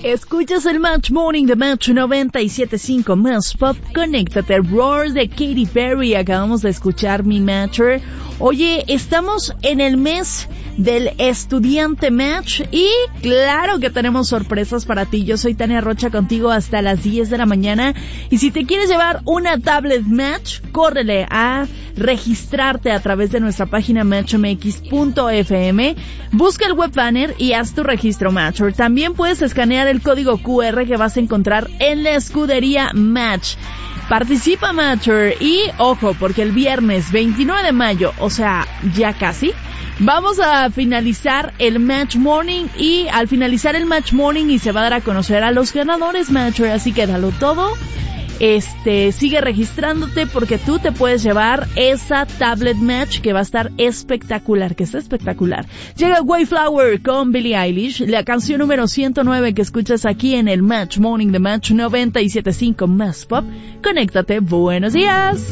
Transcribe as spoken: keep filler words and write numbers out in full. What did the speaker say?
Escuchas el Match Morning de Match noventa y siete punto cinco Más Pop. Conéctate. Roar de Katy Perry. Acabamos de escuchar Mi Matcher. Oye, estamos en el mes del estudiante Match y claro que tenemos sorpresas para ti. Yo soy Tania Rocha contigo hasta las diez de la mañana y si te quieres llevar una tablet Match, córrele a registrarte a través de nuestra página match m x punto f m. Busca el web banner y haz tu registro Matcher. También puedes escanear el código Q R que vas a encontrar en la escudería Match. Participa Matcher y ojo, porque el viernes veintinueve de mayo, o sea, ya casi, vamos a finalizar el Match Morning y al finalizar el Match Morning y se va a dar a conocer a los ganadores Matcher, así que dalo todo. Este, sigue registrándote porque tú te puedes llevar esa tablet Match que va a estar espectacular, que está espectacular. Llega Wayflower con Billie Eilish, la canción número ciento nueve que escuchas aquí en el Match Morning de Match noventa y siete punto cinco Más Pop. Conéctate, buenos días.